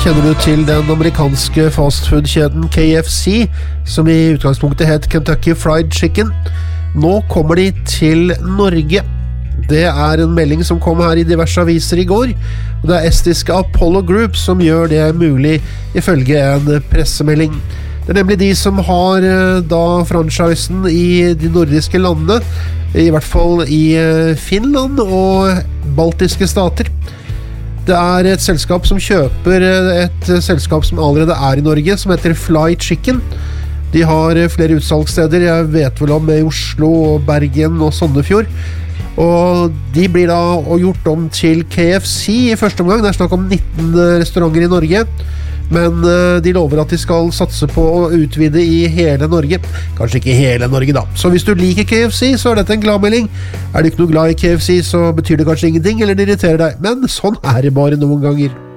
Kjenner du til den amerikanske fastfood-kjeden KFC, som i utgangspunktet het Kentucky Fried Chicken? Nå kommer de til Norge. Det en melding som kom her i diverse aviser i går, og det estiske Apollo Group som gjør det mulig ifølge en pressemelding. Det nemlig de som har da franchisen i de nordiske landene, i hvert fall i Finland og baltiske stater. Det et selskap som kjøper et selskap som allerede i Norge, som heter Fly Chicken. De har flere utsalgssteder, jeg vet vel om i Oslo, Bergen og Sandefjord. Og de blir da gjort om til KFC i første omgang. Det snakk om 19 restauranter i Norge. Men de lover at de skal satse på å utvide i hele Norge. Kanskje ikke hele Norge da. Så hvis du liker KFC, så dette en gladmelding. Du ikke noe glad i KFC, så betyr det kanskje ingenting, eller det irriterer deg. Men sånn det bare noen ganger.